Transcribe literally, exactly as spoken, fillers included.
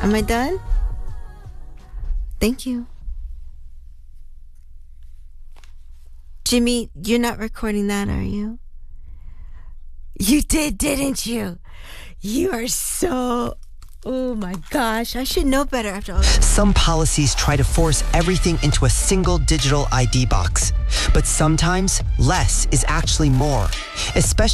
Am I done? Thank you. Jimmy, you're not recording that, are you? You did, didn't you? You are so... Oh my gosh, I should know better after all this. Some policies try to force everything into a single digital I D box. But sometimes less is actually more, especially